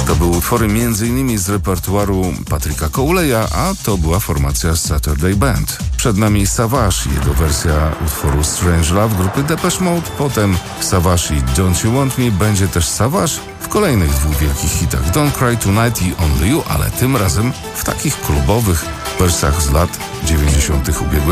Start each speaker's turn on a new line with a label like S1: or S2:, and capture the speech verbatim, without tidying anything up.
S1: To były utwory między innymi z repertuaru Patricka Cowley'a, a to była formacja Saturday Band. Przed nami Savage i jego wersja utworu Strange Love grupy Depeche Mode, potem Savage i Don't You Want Me, będzie też Savage w kolejnych dwóch wielkich hitach Don't Cry Tonight i Only You, ale tym razem w takich klubowych wersjach z lat dziewięćdziesiątych ubiegłego